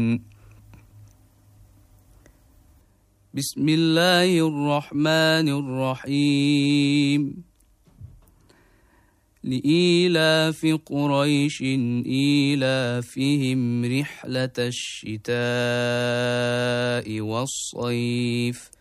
بسم الله الرحمن الرحيم. لإيلاف قريش إيلافهم رحلة الشتاء والصيف